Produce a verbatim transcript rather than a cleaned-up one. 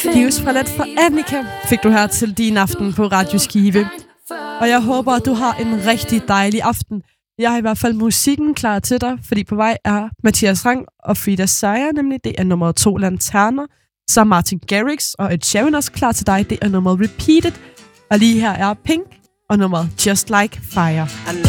Livsforladt fra Annika fik du her til din aften på Radio Skive. Og jeg håber, at du har en rigtig dejlig aften. Jeg har i hvert fald musikken klar til dig, fordi på vej er Mathias Rang og Frida Seier, nemlig det er nummer to Lanterner. Så Martin Garrix og Ed Sheeran også klar til dig, det er nummer Repeated. Og lige her er Pink og nummer Just Like Fire.